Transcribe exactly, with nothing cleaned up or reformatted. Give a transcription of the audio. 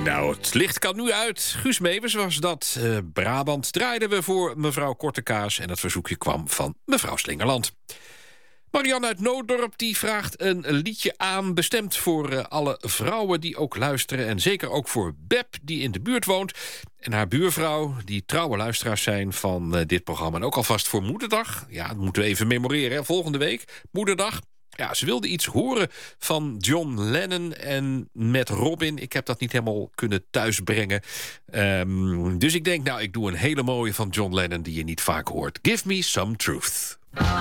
Nou, het licht kan nu uit. Guus Meeuwis was dat. Uh, Brabant draaiden we voor mevrouw Kortekaas. En dat verzoekje kwam van mevrouw Slingerland. Marianne uit Nooddorp die vraagt een liedje aan, bestemd voor uh, alle vrouwen die ook luisteren. En zeker ook voor Beb, die in de buurt woont. En haar buurvrouw, die trouwe luisteraars zijn van uh, dit programma. En ook alvast voor Moederdag. Ja, dat moeten we even memoreren, hè? Volgende week, Moederdag. Ja, ze wilde iets horen van John Lennon en met Robin. Ik heb dat niet helemaal kunnen thuisbrengen. Um, dus ik denk, nou, ik doe een hele mooie van John Lennon die je niet vaak hoort. Give me some truth.